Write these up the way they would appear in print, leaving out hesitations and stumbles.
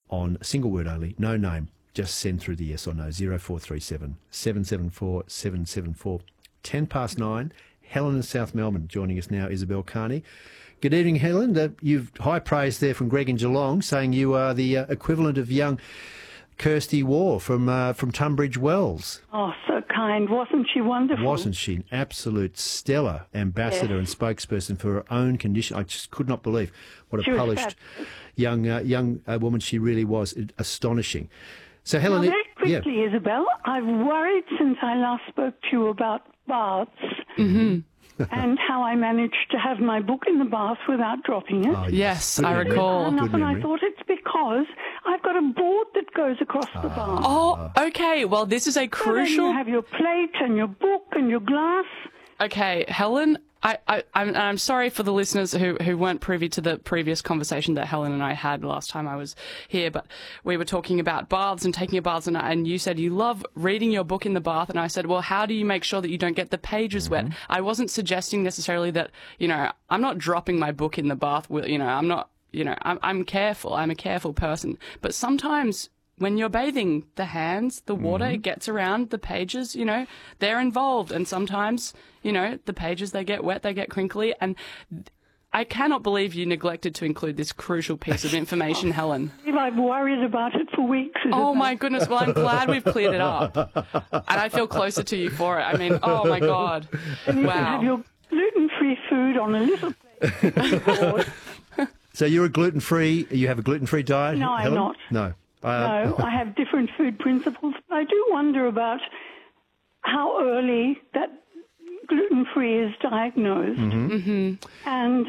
on a single word only, no name. Just send through the yes or no, 0437 774 774. 9:10. Helen in South Melbourne joining us now, Isabel Carney. Good evening, Helen. You've high praise there from Greg in Geelong, saying you are the equivalent of young Kirsty Waugh from Tunbridge Wells. Oh, so kind. Wasn't she wonderful? Wasn't she an absolute stellar ambassador and spokesperson for her own condition? I just could not believe what a polished young woman she really was. Astonishing. So, Helen... Now, very quickly, Isabel, I've worried since I last spoke to you about baths and how I managed to have my book in the bath without dropping it. Oh, yes, I recall. And I thought it's because I've got a board that goes across the bath. Oh, okay. Well, this is a crucial... So then you have your plate and your book and your glass. Okay, Helen, I'm sorry for the listeners who weren't privy to the previous conversation that Helen and I had last time I was here, but we were talking about baths and taking a bath, and you said you love reading your book in the bath, and I said, well, how do you make sure that you don't get the pages wet? I wasn't suggesting necessarily that, I'm not dropping my book in the bath, I'm not, I'm careful, I'm a careful person, but sometimes... when you're bathing, the hands, the water, it gets around the pages, they're involved. And sometimes, the pages, they get wet, they get crinkly. And I cannot believe you neglected to include this crucial piece of information, Helen. I've worried about it for weeks. Oh, my goodness. Well, I'm glad we've cleared it up. And I feel closer to you for it. I mean, oh, my God. And you can have your gluten-free food on a little plate. So you're a gluten-free, you have a gluten-free diet, No, Helen? I'm not. No. No, I have different food principles. I do wonder about how early that gluten-free is diagnosed. And,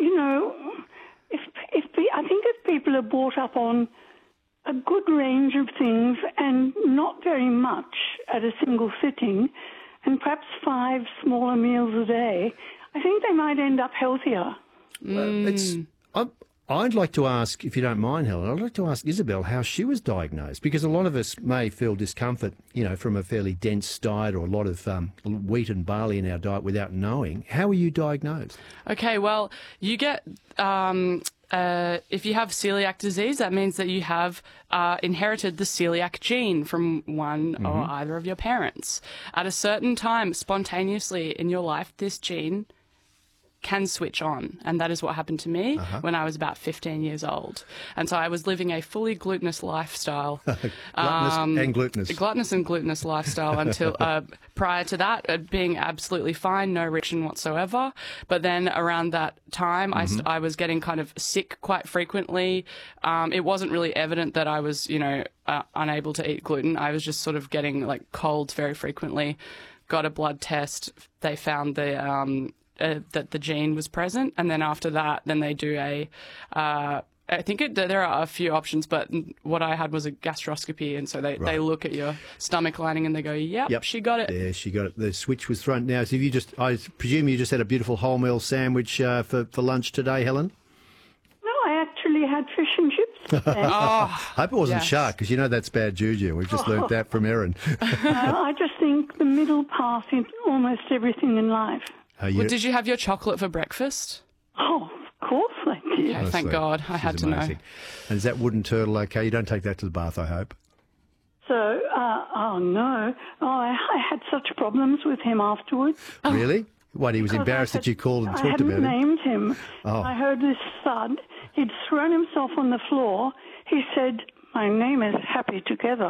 I think if people are brought up on a good range of things and not very much at a single sitting, and perhaps 5 smaller meals a day, I think they might end up healthier. I'd like to ask, if you don't mind, Helen, I'd like to ask Isabel how she was diagnosed, because a lot of us may feel discomfort, from a fairly dense diet or a lot of wheat and barley in our diet without knowing. How were you diagnosed? Okay, well, you get... if you have celiac disease, that means that you have inherited the celiac gene from one or either of your parents. At a certain time, spontaneously in your life, this gene can switch on, and that is what happened to me when I was about 15 years old. And so I was living a fully glutinous lifestyle. Gluttonous and glutinous lifestyle until prior to that, being absolutely fine, no restriction whatsoever. But then around that time, I was getting kind of sick quite frequently. It wasn't really evident that I was, unable to eat gluten. I was just sort of getting like colds very frequently. Got a blood test. They found that the gene was present, and then after that, then they do I think there are a few options, but what I had was a gastroscopy, and so they look at your stomach lining and they go, yep, she got it. Yeah, she got it. The switch was thrown. Now, so I presume you just had a beautiful wholemeal sandwich for lunch today, Helen? No, I actually had fish and chips today. I hope it wasn't shark, because that's bad juju. We've just learnt that from Erin. I just think the middle path in almost everything in life. Well, did you have your chocolate for breakfast? Oh, of course I did. Okay, thank God. I had to know. And is that wooden turtle okay? You don't take that to the bath, I hope? So, no. I had such problems with him afterwards. Oh. Really? What, he was embarrassed that you called and talked about it? I hadn't named him. Oh. I heard this thud. He'd thrown himself on the floor. He said, "My name is Happy Together."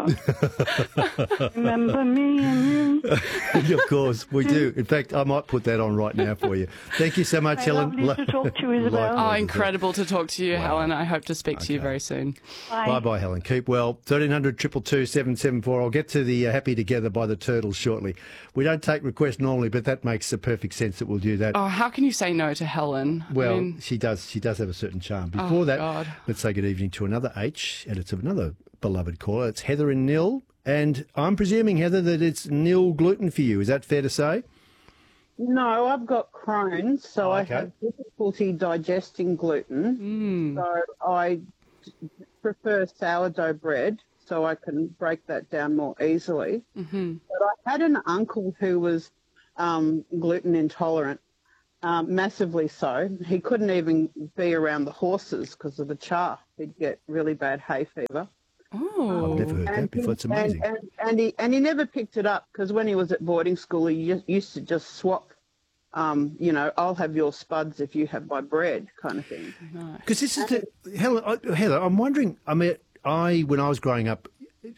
Remember me and you? Of course, we do. In fact, I might put that on right now for you. Thank you so much, Helen. Lovely to talk to you, Isabel. Incredible to talk to you, Helen. I hope to speak to you very soon. Bye-bye, Helen. Keep well. 1300 222 774. I'll get to the Happy Together by the Turtles shortly. We don't take requests normally, but that makes a perfect sense that we'll do that. Oh, how can you say no to Helen? Well, she does have a certain charm. Before that, let's say good evening to another H, and it's another beloved caller. It's Heather in Nil, and I'm presuming, Heather, that it's nil gluten for you. Is that fair to say? No, I've got Crohn's, so I have difficulty digesting gluten. So I prefer sourdough bread, so I can break that down more easily. But I had an uncle who was gluten intolerant, massively so. He couldn't even be around the horses because of the chaff. He'd get really bad hay fever. Oh, I've never heard that before. It's amazing. And he never picked it up because when he was at boarding school, he used to just swap. I'll have your spuds if you have my bread, kind of thing. Because this is Heather. I'm wondering. I mean, when I was growing up,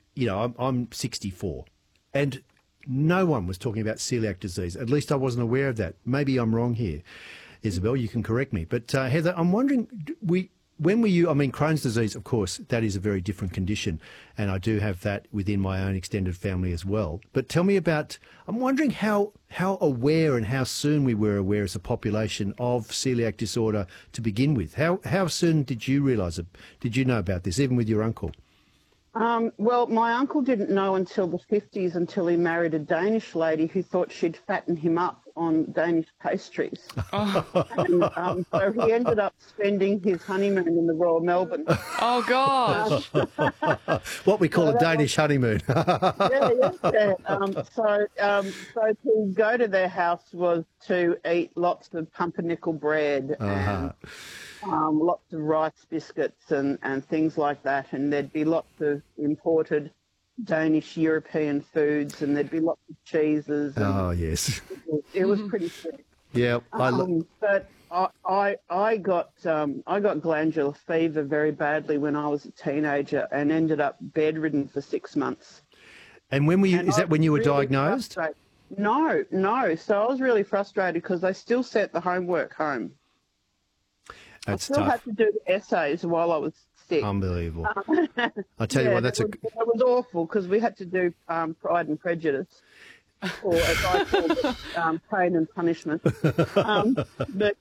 I'm 64, and no one was talking about celiac disease. At least I wasn't aware of that. Maybe I'm wrong here, Isabel. You can correct me. But Heather, I'm wondering, when were you? I mean, Crohn's disease, of course, that is a very different condition, and I do have that within my own extended family as well. But tell me about. I'm wondering how aware and how soon we were aware as a population of celiac disorder to begin with. How soon did you realise it? Did you know about this, even with your uncle? Well, my uncle didn't know until the 50s, until he married a Danish lady who thought she'd fatten him up on Danish pastries. And, so he ended up spending his honeymoon in the Royal Melbourne. Oh, gosh. What we call a Danish honeymoon. Yeah. So to go to their house was to eat lots of pumpernickel bread and lots of rice biscuits and things like that. And there'd be lots of imported Danish European foods, and there'd be lots of cheeses. Oh, yes. It was pretty sick. Yeah. But I got glandular fever very badly when I was a teenager and ended up bedridden for 6 months. And when were you? Is that when you were diagnosed? No. So I was really frustrated because they still sent the homework home. That's I still tough. had to do the essays while I was sick. Unbelievable. I tell you what, it was awful because we had to do Pride and Prejudice, or as I call it, Pain and Punishment. But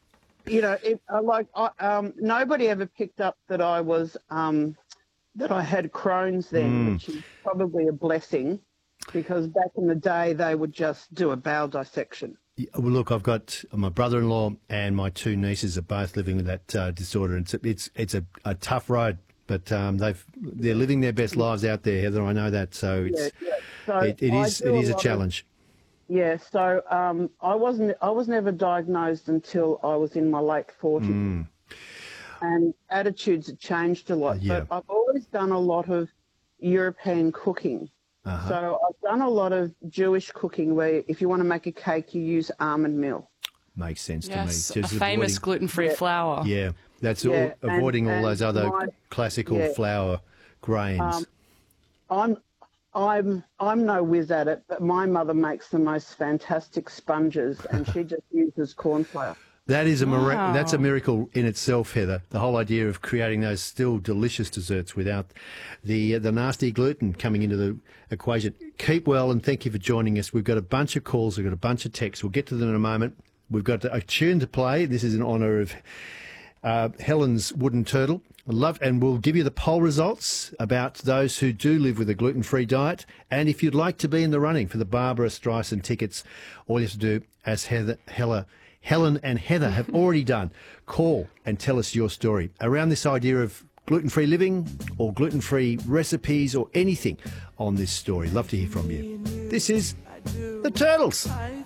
nobody ever picked up that I was that I had Crohn's then, which is probably a blessing, because back in the day they would just do a bowel dissection. Well, look, I've got my brother-in-law and my two nieces are both living with that disorder. And it's a tough road, but they're living their best lives out there, Heather. I know that, so it is a challenge. So I was never diagnosed until I was in my late 40s, and attitudes had changed a lot. Yeah. But I've always done a lot of European cooking. So I've done a lot of Jewish cooking where if you want to make a cake, you use almond meal. Makes sense to me. Yes, a famous gluten-free flour. Yeah, that's avoiding all those other classical flour grains. I'm no whiz at it, but my mother makes the most fantastic sponges, and she just uses corn flour. That is that's a miracle in itself, Heather. The whole idea of creating those still delicious desserts without the nasty gluten coming into the equation. Keep well, and thank you for joining us. We've got a bunch of calls. We've got a bunch of texts. We'll get to them in a moment. We've got a tune to play. This is in honour of Helen's wooden turtle. And we'll give you the poll results about those who do live with a gluten-free diet. And if you'd like to be in the running for the Barbara Streisand tickets, all you have to do, as Helen and Heather have already done, call and tell us your story around this idea of gluten-free living or gluten-free recipes or anything on this story. Love to hear from you. This is The Turtles.